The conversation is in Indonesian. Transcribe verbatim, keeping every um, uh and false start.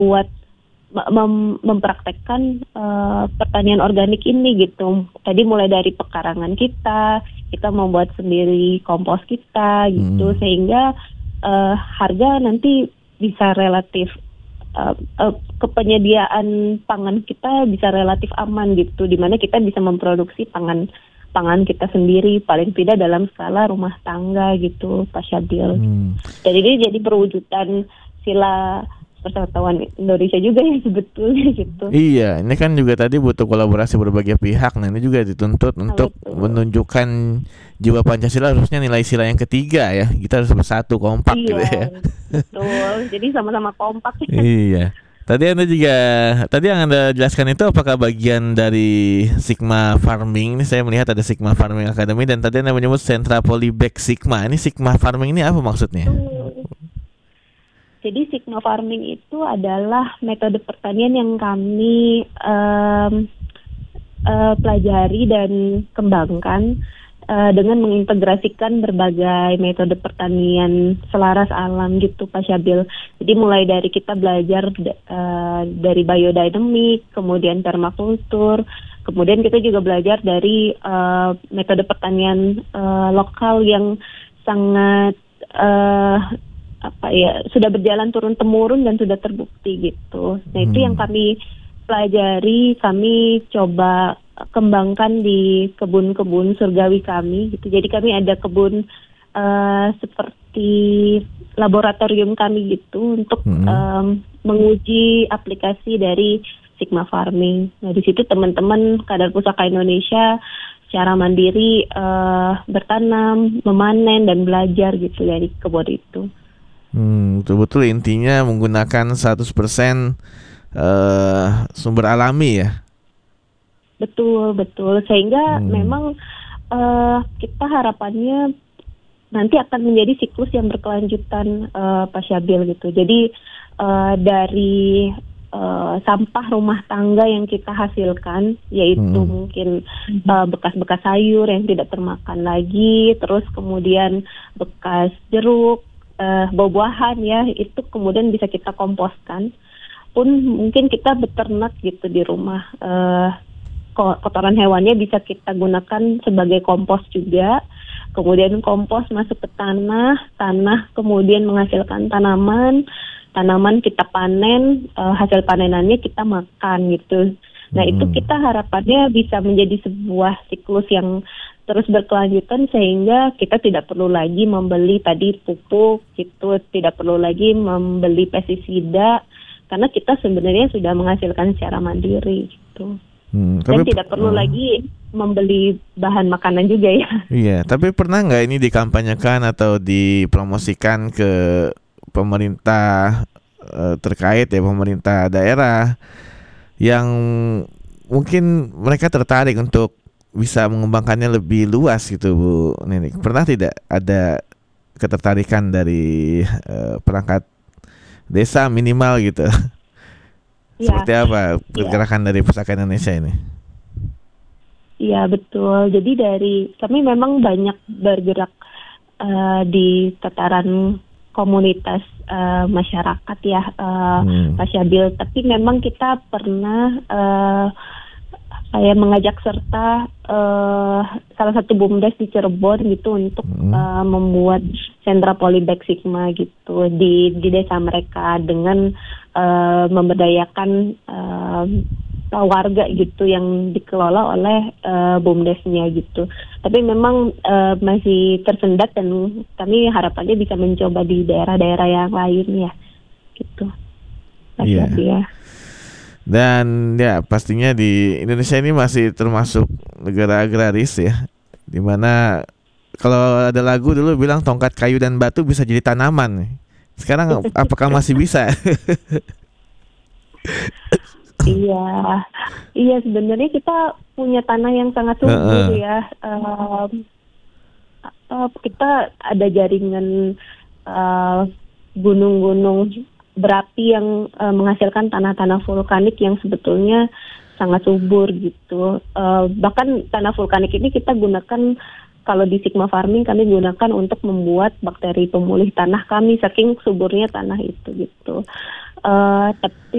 buat mem- mempraktekkan uh, pertanian organik ini gitu. Tadi mulai dari pekarangan kita, kita membuat sendiri kompos kita gitu, Hmm. sehingga uh, harga nanti bisa relatif uh, uh, kepenyediaan pangan kita bisa relatif aman gitu, di mana kita bisa memproduksi pangan pangan kita sendiri paling tidak dalam skala rumah tangga gitu, Pak Syabil. Hmm. Dan ini jadi perwujudan sila persatuan Indonesia juga ya sebetulnya gitu. Iya, ini kan juga tadi butuh kolaborasi berbagai pihak. Nah, ini juga dituntut Nah, untuk betul. menunjukkan jiwa Pancasila, harusnya nilai sila yang ketiga ya. Kita harus bersatu, kompak Iya, gitu ya. betul. Jadi sama-sama kompak. Iya. Tadi Anda juga tadi yang Anda jelaskan itu apakah bagian dari Sigma Farming? Ini saya melihat ada Sigma Farming Academy, dan tadi Anda menyebut sentra polybag Sigma. Ini Sigma Farming ini apa maksudnya? Betul. Jadi Sigma Farming itu adalah metode pertanian yang kami um, uh, pelajari dan kembangkan uh, dengan mengintegrasikan berbagai metode pertanian selaras alam gitu, Pak Syabil. Jadi mulai dari kita belajar uh, dari biodynamic, kemudian permakultur, kemudian kita juga belajar dari uh, metode pertanian uh, lokal yang sangat uh, apa ya, sudah berjalan turun temurun dan sudah terbukti gitu. Nah, itu yang kami pelajari, kami coba kembangkan di kebun-kebun surgawi kami gitu. Jadi kami ada kebun uh, seperti laboratorium kami gitu untuk Hmm. um, menguji aplikasi dari Sigma Farming. Nah, di situ teman-teman Kadar Pusaka Indonesia secara mandiri uh, bertanam, memanen dan belajar gitu dari kebun itu. Hmm, betul-betul intinya menggunakan seratus persen uh, sumber alami ya. Betul, betul. Sehingga Hmm. memang uh, kita harapannya nanti akan menjadi siklus yang berkelanjutan, uh, Pak Syabil gitu. Jadi uh, dari uh, sampah rumah tangga yang kita hasilkan, yaitu Hmm. mungkin uh, bekas-bekas sayur yang tidak termakan lagi, terus kemudian bekas jeruk, uh, buah-buahan ya, itu kemudian bisa kita komposkan. Pun mungkin kita beternak gitu di rumah, uh, kotoran hewannya bisa kita gunakan sebagai kompos juga. Kemudian kompos masuk ke tanah, tanah kemudian menghasilkan tanaman, tanaman kita panen, uh, hasil panenannya kita makan gitu. Nah, Hmm. itu kita harapannya bisa menjadi sebuah siklus yang terus berkelanjutan, sehingga kita tidak perlu lagi membeli tadi pupuk gitu, tidak perlu lagi membeli pestisida, karena kita sebenarnya sudah menghasilkan secara mandiri gitu. Hmm, Dan tapi tidak perlu uh, lagi membeli bahan makanan juga ya. iya, tapi pernah nggak ini dikampanyekan atau dipromosikan ke pemerintah uh, terkait ya, pemerintah daerah yang mungkin mereka tertarik untuk bisa mengembangkannya lebih luas gitu, Bu Ninik? Pernah tidak ada ketertarikan dari uh, perangkat desa minimal gitu? Iya, Seperti apa iya, pergerakan dari Pusaka Indonesia ini? iya betul. Jadi dari kami memang banyak bergerak uh, di tataran komunitas uh, masyarakat ya, uh, Hmm. Pak Syabil. Tapi memang kita pernah uh, saya mengajak serta uh, salah satu bumdes di Cirebon gitu untuk Hmm. uh, membuat sentra polybag Sigma gitu di di desa mereka dengan uh, memberdayakan uh, warga gitu yang dikelola oleh uh, bumdesnya gitu. Tapi memang uh, masih tersendat, dan kami harapannya bisa mencoba di daerah-daerah yang lain ya gitu. Iya. Ya. Dan ya pastinya di Indonesia ini masih termasuk negara agraris ya, dimana kalau ada lagu dulu bilang tongkat kayu dan batu bisa jadi tanaman. Sekarang apakah masih bisa? Iya, iya sebenarnya kita punya tanah yang sangat subur ya. Um, uh, kita ada jaringan uh, gunung-gunung berapi yang uh, menghasilkan tanah-tanah vulkanik yang sebetulnya sangat subur gitu. Uh, bahkan tanah vulkanik ini kita gunakan kalau di Sigma Farming kami gunakan untuk membuat bakteri pemulih tanah kami saking suburnya tanah itu gitu. Uh, tapi